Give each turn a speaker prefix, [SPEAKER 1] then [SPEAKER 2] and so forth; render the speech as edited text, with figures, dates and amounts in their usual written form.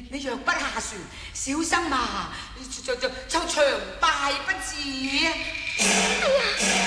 [SPEAKER 1] 你若不下船，小生嘛就長敗不治。
[SPEAKER 2] 哎呀！